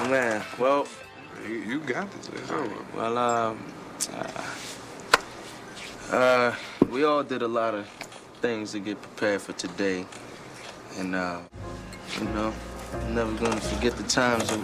Man, well... You got this. It's over. Well, we all did a lot of things to get prepared for today. And, you know, I'm never gonna forget the times that